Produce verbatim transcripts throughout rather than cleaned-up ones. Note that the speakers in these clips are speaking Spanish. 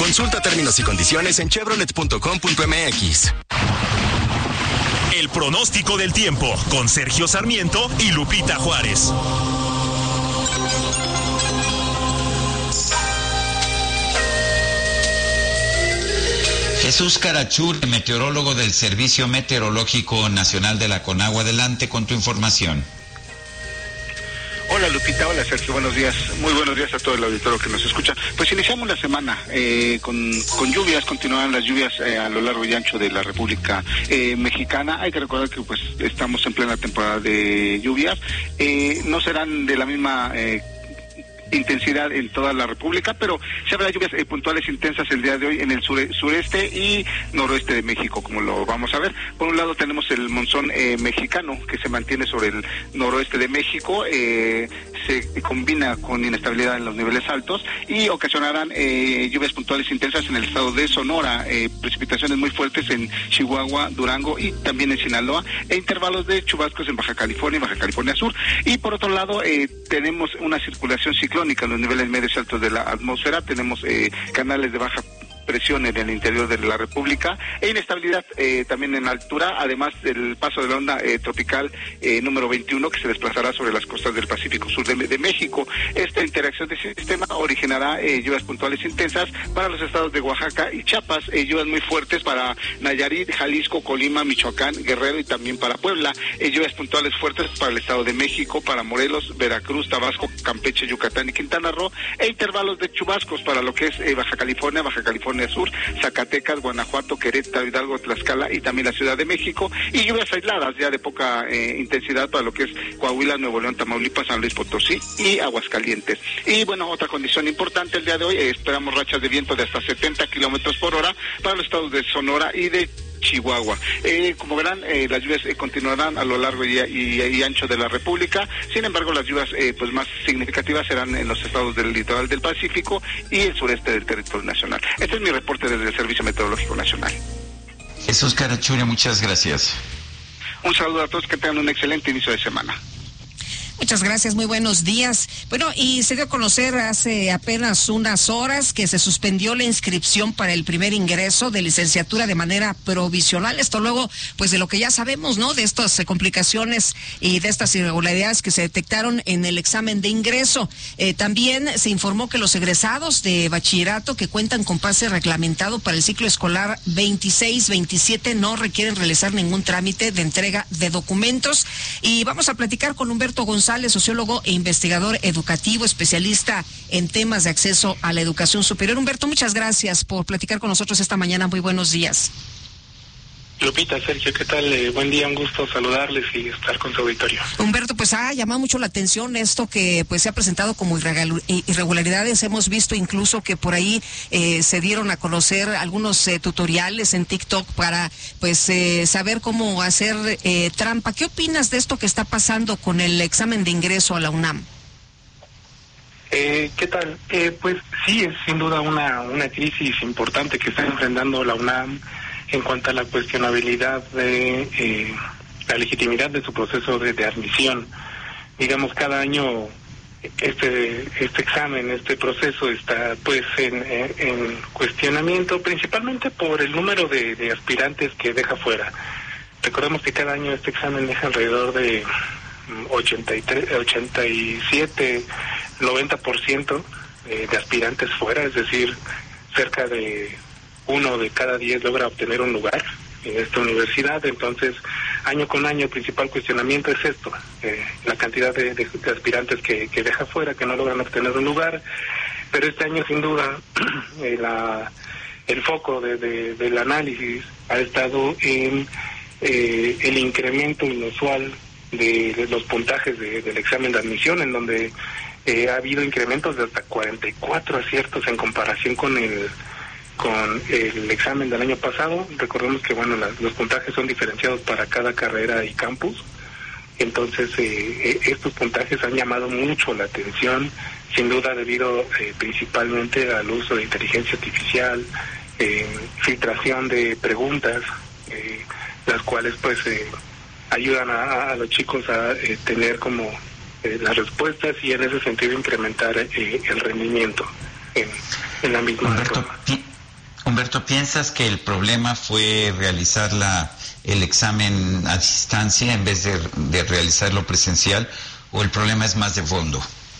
Consulta términos y condiciones en chevrolet punto com punto m x. El pronóstico del tiempo con Sergio Sarmiento y Lupita Juárez. Jesús Carachur, meteorólogo del Servicio Meteorológico Nacional de la Conagua. Adelante con tu información. Hola Lupita, hola Sergio, buenos días, muy buenos días a todo el auditorio que nos escucha. Pues iniciamos la semana eh, con, con lluvias, continuarán las lluvias eh, a lo largo y ancho de la República eh, Mexicana. Hay que recordar que pues estamos en plena temporada de lluvias, eh, no serán de la misma eh, intensidad en toda la República, pero se habrá lluvias eh, puntuales intensas el día de hoy en el sure, sureste y noroeste de México, como lo vamos a ver. Por un lado tenemos el monzón eh, mexicano que se mantiene sobre el noroeste de México, eh, se combina con inestabilidad en los niveles altos y ocasionarán eh, lluvias puntuales intensas en el estado de Sonora, eh, precipitaciones muy fuertes en Chihuahua, Durango y también en Sinaloa, e intervalos de chubascos en Baja California y Baja California Sur. Y por otro lado eh, tenemos una circulación ciclónica en los niveles medios y altos de la atmósfera, tenemos eh, canales de baja presión en el interior de la República e inestabilidad eh, también en altura, además del paso de la onda eh, tropical eh, número veintiuno que se desplazará sobre las costas del Pacífico Sur de, de México. Esta interacción de sistema originará eh, lluvias puntuales intensas para los estados de Oaxaca y Chiapas, eh, lluvias muy fuertes para Nayarit, Jalisco, Colima, Michoacán, Guerrero y también para Puebla, eh, lluvias puntuales fuertes para el estado de México, para Morelos, Veracruz, Tabasco, Campeche, Yucatán y Quintana Roo, e intervalos de chubascos para lo que es eh, Baja California, Baja California Sur, Zacatecas, Guanajuato, Querétaro, Hidalgo, Tlaxcala y también la Ciudad de México, y lluvias aisladas ya de poca eh, intensidad para lo que es Coahuila, Nuevo León, Tamaulipas, San Luis Potosí y Aguascalientes. Y bueno, otra condición importante el día de hoy, eh, esperamos rachas de viento de hasta setenta kilómetros por hora para los estados de Sonora y de Chihuahua. Eh, como verán, eh, las lluvias eh, continuarán a lo largo y, y, y ancho de la República. Sin embargo, las lluvias eh, pues más significativas serán en los estados del litoral del Pacífico y el sureste del territorio nacional. Este es mi reporte desde el Servicio Meteorológico Nacional. Jesús Carachuri, muchas gracias. Un saludo a todos, que tengan un excelente inicio de semana. Muchas gracias, muy buenos días. Bueno, y se dio a conocer hace apenas unas horas que se suspendió la inscripción para el primer ingreso de licenciatura de manera provisional. Esto luego, pues de lo que ya sabemos, ¿no? De estas eh, complicaciones y de estas irregularidades que se detectaron en el examen de ingreso. Eh, también se informó que los egresados de bachillerato que cuentan con pase reglamentado para el ciclo escolar veintiséis veintisiete no requieren realizar ningún trámite de entrega de documentos. Y vamos a platicar con Humberto González, sociólogo e investigador educativo, especialista en temas de acceso a la educación superior. Humberto, muchas gracias por platicar con nosotros esta mañana. Muy buenos días. Lupita, Sergio, ¿qué tal? Eh, buen día, un gusto saludarles y estar con su auditorio. Humberto, pues ha llamado mucho la atención esto que pues se ha presentado como irregularidades. Hemos visto incluso que por ahí eh, se dieron a conocer algunos eh, tutoriales en TikTok para pues eh, saber cómo hacer eh, trampa. ¿Qué opinas de esto que está pasando con el examen de ingreso a la UNAM? Eh, ¿Qué tal? Eh, pues sí, es sin duda una, una crisis importante que está enfrentando la UNAM en cuanto a la cuestionabilidad de eh, la legitimidad de su proceso de, de admisión. Digamos, cada año este este examen, este proceso está pues en, en cuestionamiento, principalmente por el número de, de aspirantes que deja fuera. Recordemos que cada año este examen deja alrededor de ochenta y tres, ochenta y siete, noventa por ciento de, de aspirantes fuera, es decir, cerca de uno de cada diez logra obtener un lugar en esta universidad. Entonces, año con año, el principal cuestionamiento es esto, eh, la cantidad de, de, de aspirantes que, que deja fuera, que no logran obtener un lugar. Pero este año, sin duda, eh, la, el foco de, de, del análisis ha estado en eh, el incremento inusual de, de los puntajes de, del examen de admisión, en donde eh, ha habido incrementos de hasta cuarenta y cuatro aciertos en comparación con el con el examen del año pasado. Recordemos que bueno, las, los puntajes son diferenciados para cada carrera y campus. Entonces eh, estos puntajes han llamado mucho la atención, sin duda debido eh, principalmente al uso de inteligencia artificial, eh, filtración de preguntas, eh, las cuales pues eh, ayudan a, a los chicos a eh, tener como eh, las respuestas y en ese sentido incrementar eh, el rendimiento en, en la misma Humberto, forma. Humberto, ¿piensas que el problema fue realizar la, el examen a distancia en vez de, de realizarlo presencial, o el problema es más de fondo?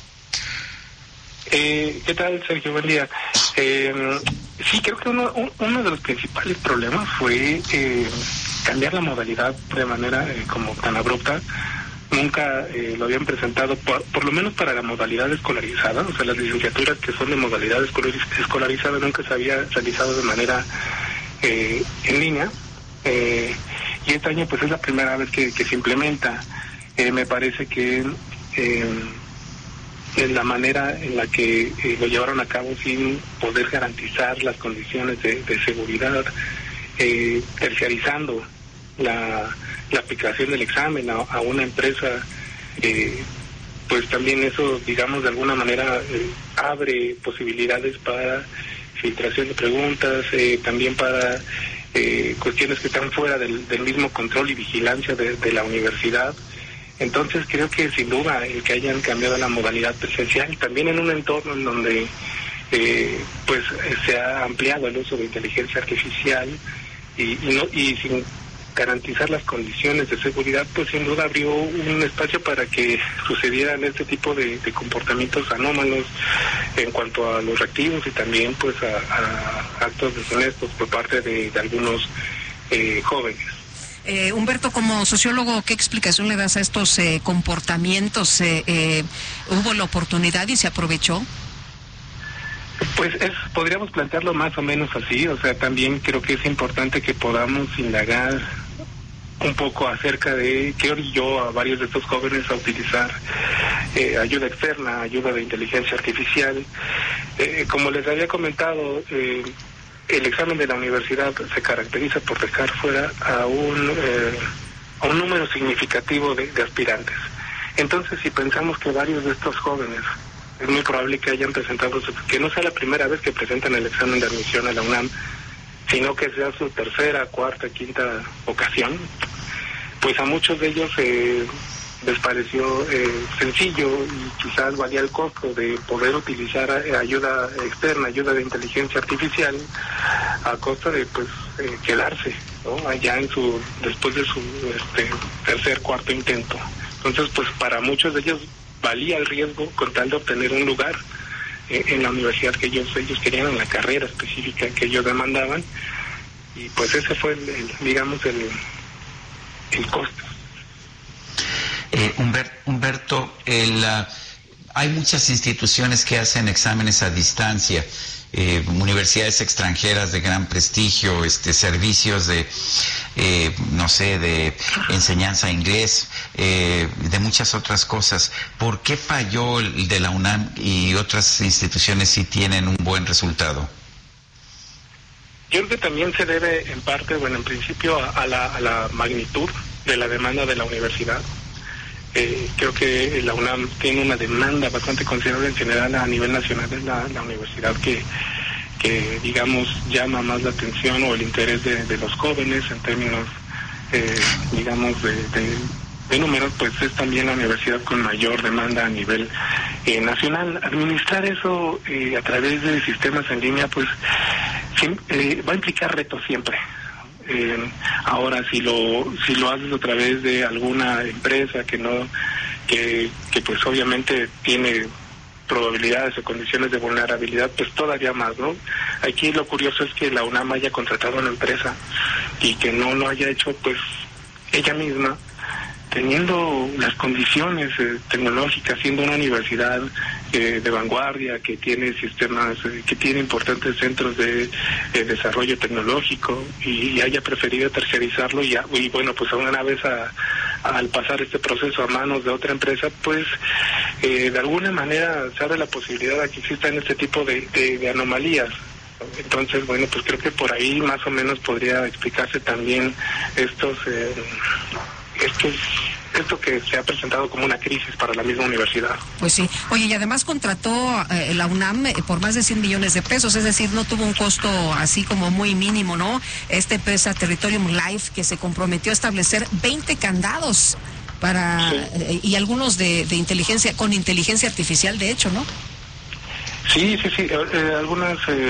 Eh, ¿Qué tal, Sergio? Buen día. Eh, sí, creo que uno, uno de los principales problemas fue eh, cambiar la modalidad de manera eh, como tan abrupta. Nunca eh, lo habían presentado, por, por lo menos para la modalidad escolarizada, o sea, las licenciaturas que son de modalidad escolarizada nunca se había realizado de manera eh, en línea, eh, y este año pues es la primera vez que, que se implementa. Eh, me parece que eh, en la manera en la que eh, lo llevaron a cabo sin poder garantizar las condiciones de, de seguridad, eh, terciarizando la... la aplicación del examen a, a una empresa, eh, pues también eso, digamos, de alguna manera eh, abre posibilidades para filtración de preguntas, eh, también para eh, cuestiones que están fuera del, del mismo control y vigilancia de, de la universidad. Entonces creo que sin duda el que hayan cambiado la modalidad presencial, también en un entorno en donde eh, pues se ha ampliado el uso de inteligencia artificial y, y, no, y sin garantizar las condiciones de seguridad, pues sin duda abrió un espacio para que sucedieran este tipo de, de comportamientos anómalos en cuanto a los reactivos y también pues a, a actos deshonestos por parte de, de algunos eh, jóvenes. Eh, Humberto, como sociólogo, ¿qué explicación le das a estos eh, comportamientos? Eh, eh, ¿Hubo la oportunidad y se aprovechó? Pues es, podríamos plantearlo más o menos así, o sea, también creo que es importante que podamos indagar un poco acerca de qué orilló a varios de estos jóvenes a utilizar eh, ayuda externa, ayuda de inteligencia artificial. Eh, como les había comentado, eh, el examen de la universidad se caracteriza por dejar fuera a un, eh, a un número significativo de, de aspirantes. Entonces, si pensamos que varios de estos jóvenes es muy probable que hayan presentado, que no sea la primera vez que presentan el examen de admisión a la UNAM, sino que sea su tercera, cuarta, quinta ocasión, pues a muchos de ellos eh, les pareció eh, sencillo y quizás valía el costo de poder utilizar ayuda externa, ayuda de inteligencia artificial, a costa de pues eh, quedarse, ¿no?, allá en su, después de su este, tercer, cuarto intento. Entonces, pues para muchos de ellos valía el riesgo con tal de obtener un lugar eh, en la universidad que ellos ellos querían, en la carrera específica que ellos demandaban, y pues ese fue el, el, digamos el el costo. eh, Humberto, Humberto el, uh, hay muchas instituciones que hacen exámenes a distancia, eh, universidades extranjeras de gran prestigio, este servicios de eh, no sé, de enseñanza inglés, eh, de muchas otras cosas. ¿Por qué falló el de la UNAM y otras instituciones sí tienen un buen resultado? Yo creo que también se debe en parte, bueno, en principio a, a, la, a la magnitud de la demanda de la universidad. Eh, creo que la UNAM tiene una demanda bastante considerable en general a nivel nacional. Es la, la universidad que, que, digamos, llama más la atención o el interés de, de los jóvenes en términos, eh, digamos, de, de, de números, pues es también la universidad con mayor demanda a nivel eh, nacional. Administrar eso eh, a través de sistemas en línea, pues eh, va a implicar retos siempre. Eh, ahora si lo si lo haces a través de alguna empresa que no que, que pues obviamente tiene probabilidades o condiciones de vulnerabilidad, pues todavía más, ¿no? Aquí lo curioso es que la UNAM haya contratado a una empresa y que no lo haya hecho pues ella misma, teniendo las condiciones eh, tecnológicas, siendo una universidad eh, de vanguardia, que tiene sistemas, eh, que tiene importantes centros de eh, desarrollo tecnológico, y, y haya preferido terciarizarlo, y, y bueno, pues una vez a, a, al pasar este proceso a manos de otra empresa, pues eh, de alguna manera se abre la posibilidad de que existan este tipo de, de, de anomalías. Entonces, bueno, pues creo que por ahí más o menos podría explicarse también estos... Eh, Esto, es, esto que se ha presentado como una crisis para la misma universidad. Pues sí. Oye, y además contrató eh, la UNAM eh, por más de cien millones de pesos, es decir, no tuvo un costo así como muy mínimo, ¿no? Esta empresa Territorium Life, que se comprometió a establecer veinte candados para sí. eh, y algunos de, de inteligencia, con inteligencia artificial, de hecho, ¿no? Sí, sí, sí. Eh, algunas... Eh,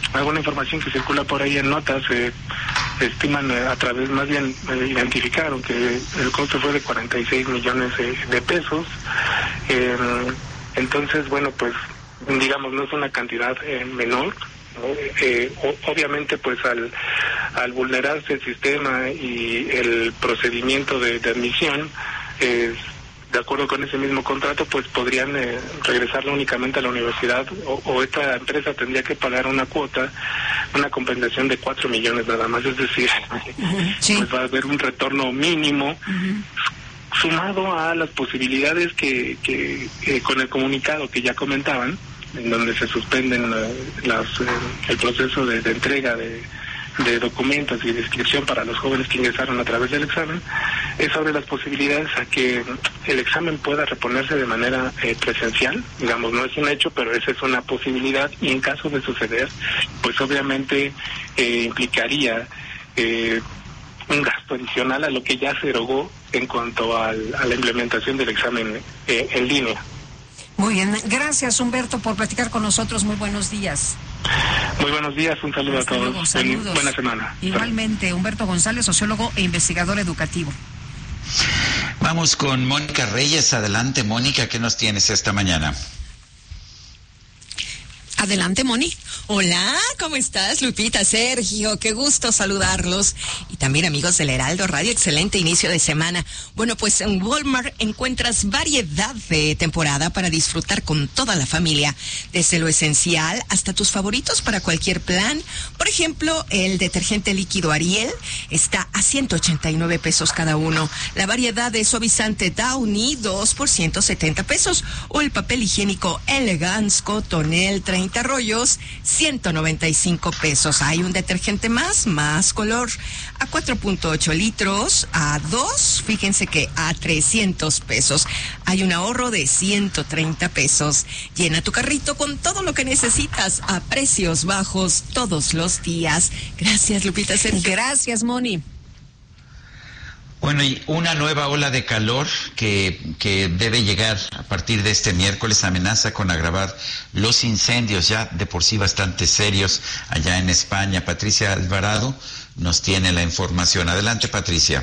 alguna información que circula por ahí en notas, eh, estiman eh, a través, más bien eh, identificaron que el costo fue de cuarenta y seis millones eh, de pesos. Eh, entonces, bueno, pues digamos, no es una cantidad eh, menor, ¿no? Eh, o, obviamente, pues al, al vulnerarse el sistema y el procedimiento de, de admisión, eh, de acuerdo con ese mismo contrato, pues podrían eh, regresarlo únicamente a la universidad, o, o esta empresa tendría que pagar una cuota, una compensación de cuatro millones nada más, es decir, uh-huh, sí. pues va a haber un retorno mínimo, uh-huh. sumado a las posibilidades que, que eh, con el comunicado que ya comentaban, en donde se suspenden uh, las, eh, el proceso de, de entrega de de documentos y de inscripción para los jóvenes que ingresaron a través del examen, es sobre las posibilidades a que el examen pueda reponerse de manera eh, presencial. Digamos, no es un hecho, pero esa es una posibilidad, y en caso de suceder, pues obviamente eh, implicaría eh, un gasto adicional a lo que ya se erogó en cuanto al, a la implementación del examen eh, en línea. Muy bien, gracias Humberto por platicar con nosotros, muy buenos días. Muy buenos días, un saludo Hasta a todos. Luego, saludos. Buena semana. Igualmente, Humberto González, sociólogo e investigador educativo. Vamos con Mónica Reyes. Adelante, Mónica, ¿qué nos tienes esta mañana? Adelante, Moni. Hola, ¿cómo estás, Lupita, Sergio? Qué gusto saludarlos. Y también amigos del Heraldo Radio, excelente inicio de semana. Bueno, pues en Walmart encuentras variedad de temporada para disfrutar con toda la familia, desde lo esencial hasta tus favoritos para cualquier plan. Por ejemplo, el detergente líquido Ariel está a ciento ochenta y nueve pesos cada uno. La variedad de suavizante Downy, dos por ciento setenta pesos. O el papel higiénico Elegance Cotonel, treinta rollos, ciento noventa y cinco pesos. Hay un detergente más, más color, a cuatro punto ocho litros, a dos, fíjense que a trescientos pesos. Hay un ahorro de ciento treinta pesos. Llena tu carrito con todo lo que necesitas a precios bajos todos los días. Gracias, Lupita. Sergio. Gracias, Moni. Bueno, y una nueva ola de calor que, que debe llegar a partir de este miércoles amenaza con agravar los incendios ya de por sí bastante serios allá en España. Patricia Alvarado nos tiene la información. Adelante, Patricia.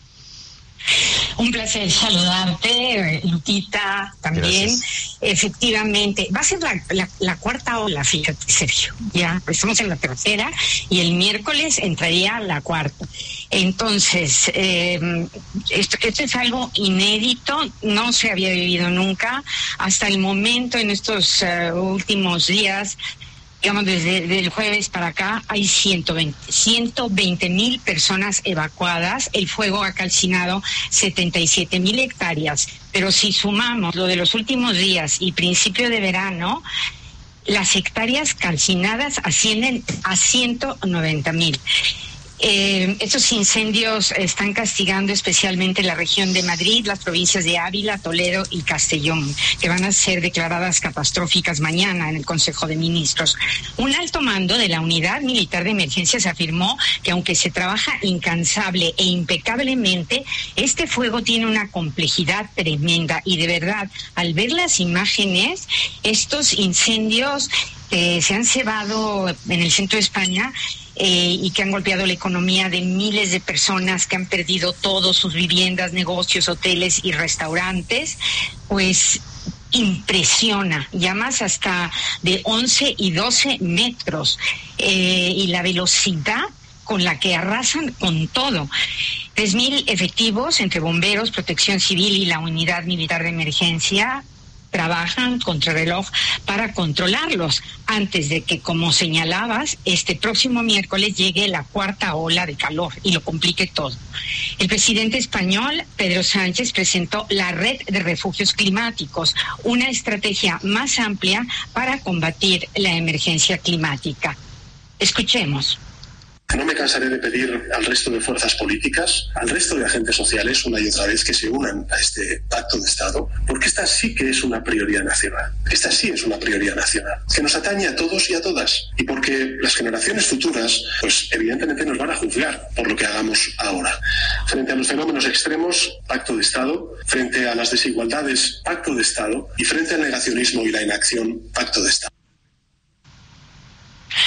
Un placer saludarte, Lupita, también. Gracias. Efectivamente, va a ser la, la, la cuarta ola, fíjate, Sergio. Ya estamos en la tercera y el miércoles entraría la cuarta. Entonces, eh, esto, esto es algo inédito, no se había vivido nunca. Hasta el momento, en estos uh, últimos días, digamos, desde, desde el jueves para acá, hay ciento veinte mil personas evacuadas. El fuego ha calcinado setenta y siete mil hectáreas. Pero si sumamos lo de los últimos días y principio de verano, las hectáreas calcinadas ascienden a ciento noventa mil. Eh, estos incendios están castigando especialmente la región de Madrid, las provincias de Ávila, Toledo y Castellón, que van a ser declaradas catastróficas mañana en el Consejo de Ministros. Un alto mando de la Unidad Militar de Emergencias afirmó que aunque se trabaja incansable e impecablemente, este fuego tiene una complejidad tremenda y de verdad, al ver las imágenes, estos incendios que se han cebado en el centro de España, Eh, y que han golpeado la economía de miles de personas que han perdido todo, sus viviendas, negocios, hoteles y restaurantes, pues impresiona, llamas hasta de once y doce metros, eh, y la velocidad con la que arrasan con todo. Tres mil efectivos entre bomberos, protección civil y la unidad militar de emergencia trabajan contra reloj para controlarlos antes de que, como señalabas, este próximo miércoles llegue la cuarta ola de calor y lo complique todo. El presidente español, Pedro Sánchez, presentó la Red de Refugios Climáticos, una estrategia más amplia para combatir la emergencia climática. Escuchemos. No me cansaré de pedir al resto de fuerzas políticas, al resto de agentes sociales, una y otra vez, que se unan a este pacto de Estado, porque esta sí que es una prioridad nacional. Esta sí es una prioridad nacional, que nos atañe a todos y a todas, y porque las generaciones futuras, pues evidentemente nos van a juzgar por lo que hagamos ahora. Frente a los fenómenos extremos, pacto de Estado; frente a las desigualdades, pacto de Estado; y frente al negacionismo y la inacción, pacto de Estado.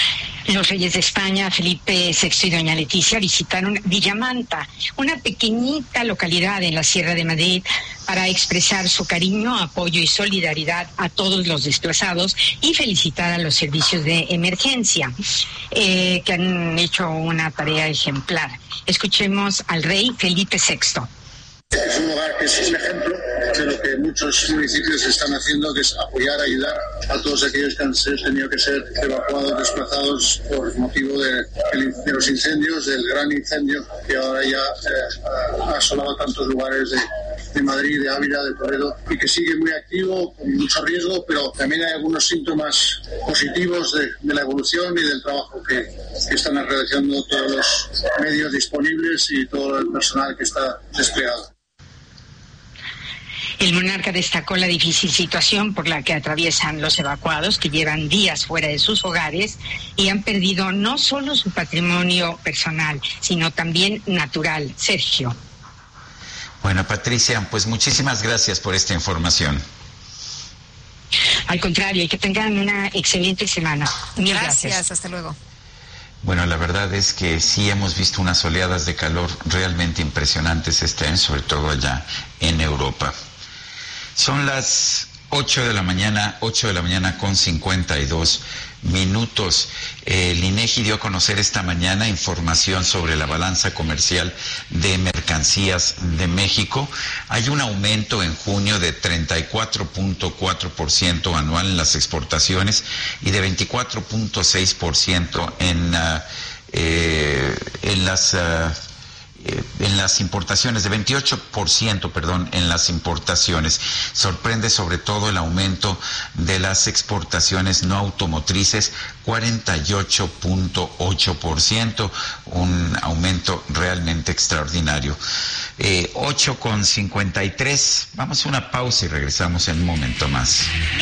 Los reyes de España, Felipe sexto y doña Leticia, visitaron Villamanta, una pequeñita localidad en la Sierra de Madrid, para expresar su cariño, apoyo y solidaridad a todos los desplazados y felicitar a los servicios de emergencia, eh, que han hecho una tarea ejemplar. Escuchemos al rey Felipe sexto. Es un lugar que es un ejemplo de lo que muchos municipios están haciendo, que es apoyar, ayudar a todos aquellos que han tenido que ser evacuados, desplazados por motivo de, de los incendios, del gran incendio que ahora ya eh, ha asolado tantos lugares de, de Madrid, de Ávila, de Toledo, y que sigue muy activo, con mucho riesgo, pero también hay algunos síntomas positivos de, de la evolución y del trabajo que, que están realizando todos los medios disponibles y todo el personal que está desplegado. El monarca destacó la difícil situación por la que atraviesan los evacuados, que llevan días fuera de sus hogares y han perdido no solo su patrimonio personal, sino también natural. Sergio. Bueno, Patricia, pues muchísimas gracias por esta información. Al contrario, y que tengan una excelente semana. Mil gracias. gracias. Hasta luego. Bueno, la verdad es que sí hemos visto unas oleadas de calor realmente impresionantes este año, sobre todo allá en Europa. Son las ocho de la mañana, ocho de la mañana con cincuenta y dos minutos. El INEGI dio a conocer esta mañana información sobre la balanza comercial de mercancías de México. Hay un aumento en junio de treinta y cuatro punto cuatro por ciento anual en las exportaciones y de veinticuatro punto seis por ciento en, uh, eh, en las... Uh, en las importaciones, de veintiocho por ciento, perdón, en las importaciones. Sorprende sobre todo el aumento de las exportaciones no automotrices, cuarenta y ocho punto ocho por ciento, un aumento realmente extraordinario. Eh, ocho con cincuenta y tres, vamos a una pausa y regresamos en un momento más.